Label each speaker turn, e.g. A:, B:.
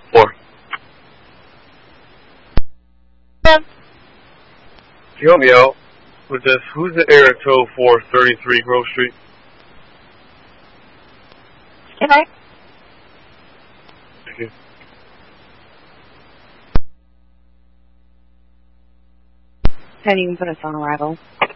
A: 4.
B: Can
A: you help me out with this? Who's the heir to 433 Grove Street?
B: I?
A: Thank you.
B: Then you can put us on arrival.